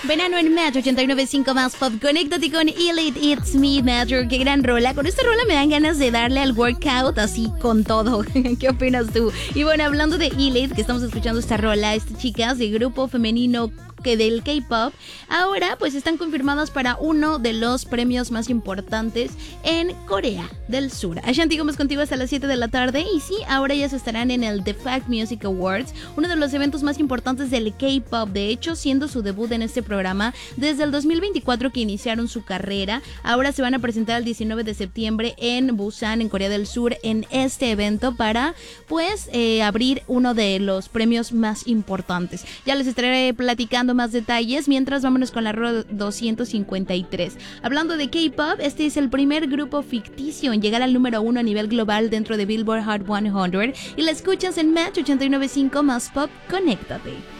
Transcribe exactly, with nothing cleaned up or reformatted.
Verano en Metro ochenta y nueve punto cinco más pop. Conéctate con Elite It's Me, Metro. Qué gran rola. Con esta rola me dan ganas de darle al workout así con todo. ¿Qué opinas tú? Y bueno, hablando de Elite, que estamos escuchando esta rola, estas chicas de grupo femenino que del K-pop, ahora pues están confirmadas para uno de los premios más importantes en Corea del Sur. Ashanti Gómez contigo hasta las siete de la tarde y sí, ahora ellas estarán en el The Fact Music Awards, uno de los eventos más importantes del K-pop, de hecho siendo su debut en este programa desde el dos mil veinticuatro que iniciaron su carrera. Ahora se van a presentar el diecinueve de septiembre en Busan, en Corea del Sur, en este evento para pues eh, abrir uno de los premios más importantes. Ya les estaré platicando más detalles, mientras vámonos con la rueda doscientos cincuenta y tres. Hablando de K-pop, este es el primer grupo ficticio en llegar al número uno a nivel global dentro de Billboard Hot cien y la escuchas en Match ochenta y nueve punto cinco más pop. Conéctate.